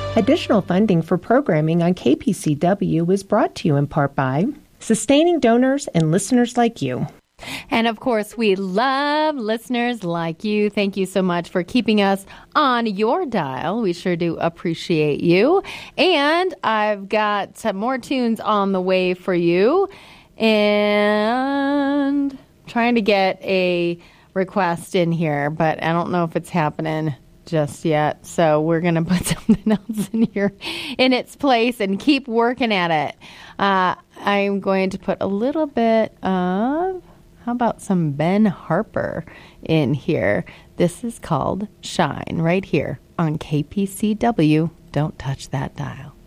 Additional funding for programming on KPCW is brought to you in part by sustaining donors and listeners like you. And of course, we love listeners like you. Thank you so much for keeping us on your dial. We sure do appreciate you. And I've got some more tunes on the way for you. And trying to get a request in here, but I don't know if it's happening just yet. So we're going to put something else in here in its place and keep working at it. I'm going to put a little bit of... How about some Ben Harper in here? This is called Shine right here on KPCW. Don't touch that dial.